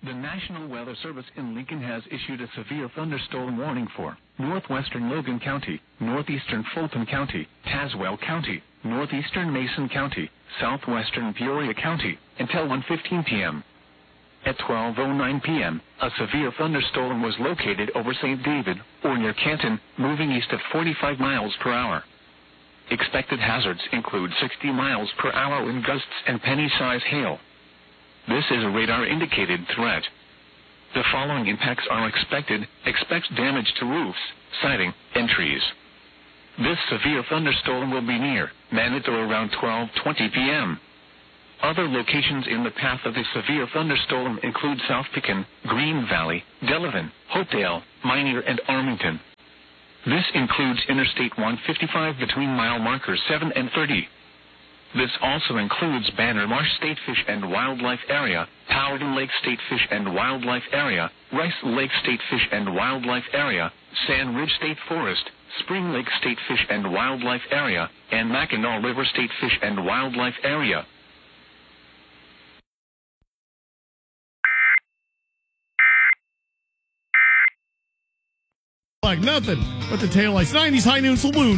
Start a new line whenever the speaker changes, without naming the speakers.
The National Weather Service in Lincoln has issued a severe thunderstorm warning for northwestern Logan County, northeastern Fulton County, Tazewell County, northeastern Mason County, southwestern Peoria County, until 1:15 p.m. At 12:09 p.m., a severe thunderstorm was located over St. David, or near Canton, moving east at 45 miles per hour. Expected hazards include 60 miles per hour wind gusts and penny-size hail. This is a radar-indicated threat. The following impacts are expected. Expect damage to roofs, siding, and trees. This severe thunderstorm will be near Manitou around 12:20 p.m. Other locations in the path of the severe thunderstorm include South Pekin, Green Valley, Delavan, Hopedale, Minear, and Armington. This includes Interstate 155 between mile markers 7 and 30. This also includes Banner Marsh State Fish and Wildlife Area, Powderton Lake State Fish and Wildlife Area, Rice Lake State Fish and Wildlife Area, Sand Ridge State Forest, Spring Lake State Fish and Wildlife Area, and Mackinac River State Fish and Wildlife Area.
Like nothing but the taillights. 90s High Noon Saloon.